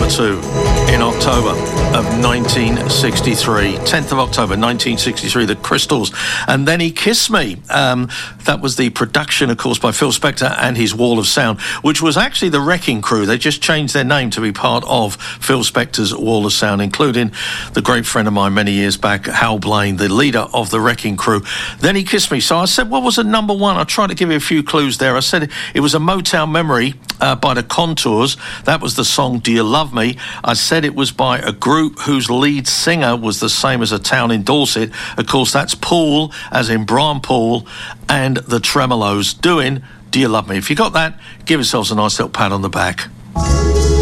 number 2 in October of 1963. 10th of October 1963, the Crystals. And Then He Kissed Me. That was the production, of course, by Phil Spector and his Wall of Sound, which was actually the Wrecking Crew. They just changed their name to be part of Phil Spector's Wall of Sound, including the great friend of mine many years back, Hal Blaine, the leader of the Wrecking Crew. Then He Kissed Me. So I said, what was the number 1? I tried to give you a few clues there. I said it was a Motown memory by the Contours. That was the song Do You Love Me? I said it was by a group whose lead singer was the same as a town in Dorset. Of course, that's Paul, as in Brian Paul, and the Tremolos doing Do You Love Me? If you got that, give yourselves a nice little pat on the back.